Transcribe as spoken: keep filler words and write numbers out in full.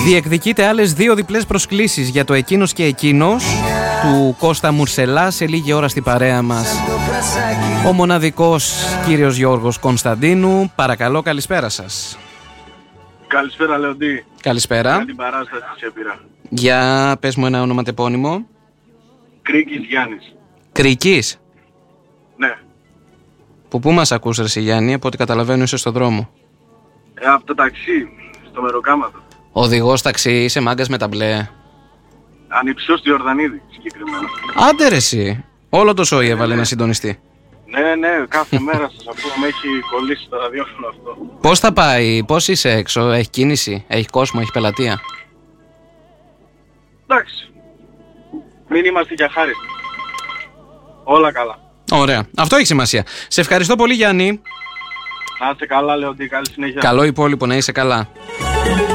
Διεκδικείται άλλες δύο διπλές προσκλήσεις για το Εκείνος και Εκείνος του Κώστα Μουρσελά σε λίγη ώρα στην παρέα μας. Ο μοναδικός κύριος Γιώργος Κωνσταντίνου. Παρακαλώ, καλησπέρα σας. Καλησπέρα, Λεοντή. Καλησπέρα. Για την παράσταση της Έπειρα. Για πες μου ένα ονοματεπώνυμο. Κρίκης Γιάννης. Κρίκης. Ναι. Που πού μας ακούς, ρε εσύ, Γιάννη? Από ό,τι καταλαβαίνω είσαι στον δρόμο. Ε, από το ταξί, στο Μεροκάματο. Οδηγός ταξί, είσαι μάγκας με τα μπλε. Ανυψιός του Ιορδανίδη, συγκεκριμένα. Άντε ρε εσύ. Όλο το σόι έβαλε να συντονιστεί. Ναι, ναι, κάθε μέρα σας ακούω, με έχει κολλήσει το ραδιόφωνο αυτό. Πώς θα πάει, πώς είσαι έξω, έχει κίνηση, έχει κόσμο, έχει πελατεία? Εντάξει. Μην είμαστε για χάρη. Όλα καλά. Ωραία. Αυτό έχει σημασία. Σε ευχαριστώ πολύ, Γιάννη. Να είστε καλά, Λεοντή. Καλή συνέχεια. Καλό υπόλοιπο, να είσαι καλά.